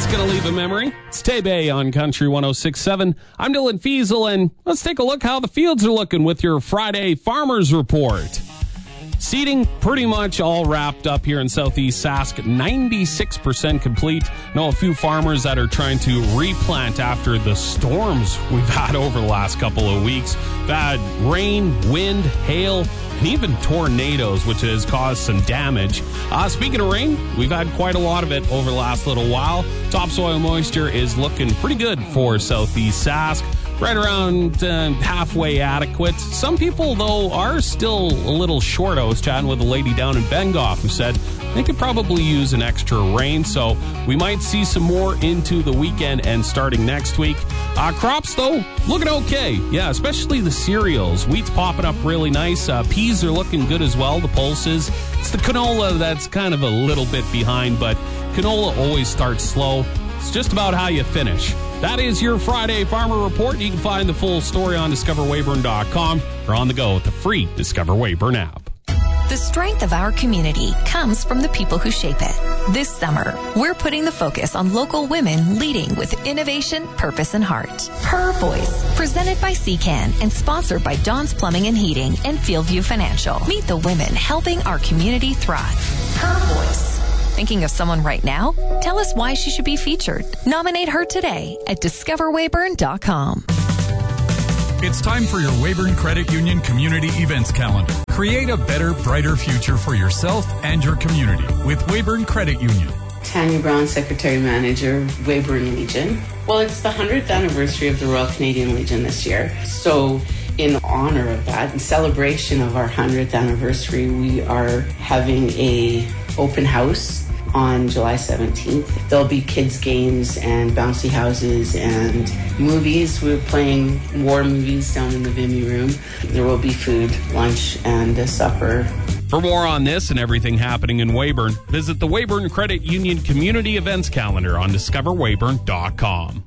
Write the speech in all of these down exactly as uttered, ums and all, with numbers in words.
It's going to leave a memory. It's Tebe on Country one oh six point seven. I'm Dylan Fiesel, and let's take a look how the fields are looking with your Friday Farmers Report. Seeding pretty much all wrapped up here in Southeast Sask, ninety-six percent complete. Know a few farmers that are trying to replant after the storms we've had over the last couple of weeks. Bad rain, wind, hail, and even tornadoes, which has caused some damage. Uh, speaking of rain, we've had quite a lot of it over the last little while. Topsoil moisture is looking pretty good for Southeast Sask. Right around uh, halfway adequate. Some people, though, are still a little short. I was chatting with a lady down in Bengoff who said they could probably use an extra rain, so we might see some more into the weekend and starting next week. Uh, crops, though, looking okay. Yeah, especially the cereals. Wheat's popping up really nice. Uh, peas are looking good as well, the pulses. It's the canola that's kind of a little bit behind, but canola always starts slow. It's just about how you finish. That is your Friday Farmer Report. You can find the full story on discover weyburn dot com or on the go with the free Discover Weyburn app. The strength of our community comes from the people who shape it. This summer, we're putting the focus on local women leading with innovation, purpose, and heart. Her Voice, presented by C CAN and sponsored by Don's Plumbing and Heating and Fieldview Financial. Meet the women helping our community thrive. Her Voice. Thinking of someone right now? Tell us why she should be featured. Nominate her today at discover weyburn dot com. It's time for your Weyburn Credit Union Community Events Calendar. Create a better, brighter future for yourself and your community with Weyburn Credit Union. Tanya Brown, Secretary Manager, Weyburn Legion. Well, it's the one hundredth anniversary of the Royal Canadian Legion this year. So in honor of that, in celebration of our one hundredth anniversary, we are having a open house on July seventeenth. There'll be kids' games and bouncy houses and movies. We're playing war movies down in the Vimy room. There will be food, lunch, and a supper. For more on this and everything happening in Weyburn, visit the Weyburn Credit Union Community Events Calendar on discover weyburn dot com.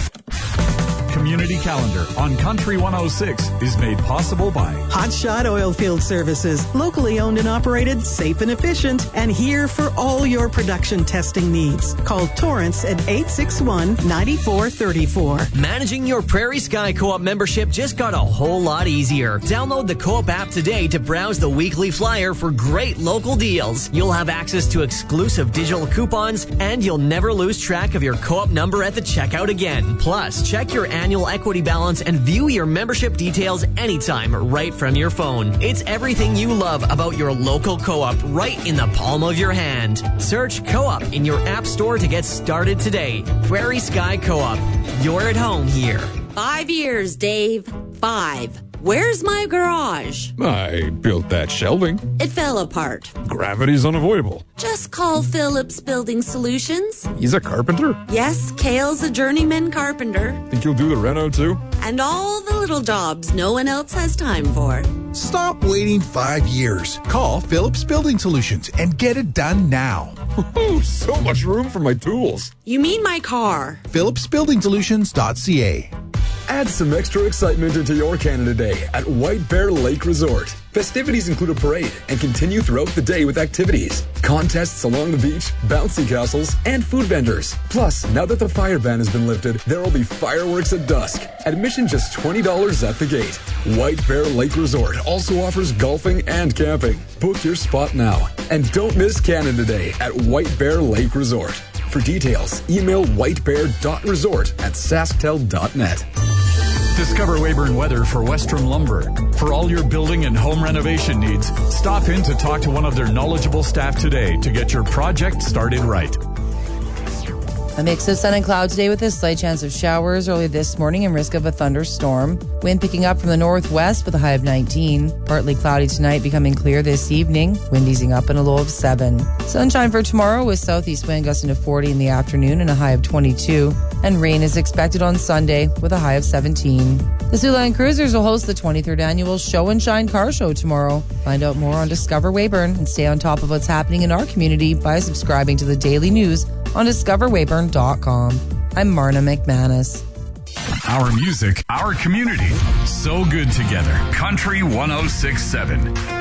Community Calendar on Country one oh six is made possible by Hot Shot Oilfield Services, locally owned and operated, safe and efficient, and here for all your production testing needs. Call Torrance at eight six one, nine four three four. Managing your Prairie Sky Co-op membership just got a whole lot easier. Download the Co-op app today to browse the weekly flyer for great local deals. You'll have access to exclusive digital coupons, and you'll never lose track of your Co-op number at the checkout again. Plus, check your annual equity balance and view your membership details anytime right from your phone. It's everything you love about your local Co-op right in the palm of your hand. Search Co-op in your app store to get started today. Prairie Sky Co-op. You're at home here. Five years, Dave. Five. Where's my garage? I built that shelving. It fell apart. Gravity's unavoidable. Just call Phillips Building Solutions. He's a carpenter? Yes, Kale's a journeyman carpenter. Think he'll do the reno too? And all the little jobs no one else has time for. Stop waiting five years. Call Phillips Building Solutions and get it done now. So much room for my tools. You mean my car? phillips building solutions dot c a. Add some extra excitement into your Canada Day at White Bear Lake Resort. Festivities include a parade and continue throughout the day with activities, contests along the beach, bouncy castles, and food vendors. Plus, now that the fire ban has been lifted, there will be fireworks at dusk. Admission just twenty dollars at the gate. White Bear Lake Resort also offers golfing and camping. Book your spot now. And don't miss Canada Day at White Bear Lake Resort. For details, email whitebear dot resort at sasktel dot net. Discover Weyburn Weather for Western Lumber. For all your building and home renovation needs, stop in to talk to one of their knowledgeable staff today to get your project started right. A mix of sun and cloud today with a slight chance of showers early this morning and risk of a thunderstorm. Wind picking up from the northwest with a high of nineteen. Partly cloudy tonight, becoming clear this evening. Wind easing up and a low of seven. Sunshine for tomorrow with southeast wind gusting to forty in the afternoon and a high of twenty-two. And rain is expected on Sunday with a high of seventeen. The Siouxland Cruisers will host the twenty-third annual Show and Shine Car Show tomorrow. Find out more on Discover Weyburn and stay on top of what's happening in our community by subscribing to the daily news on discover weyburn dot com. I'm Marna McManus. Our music, our community, so good together. Country one oh six point seven.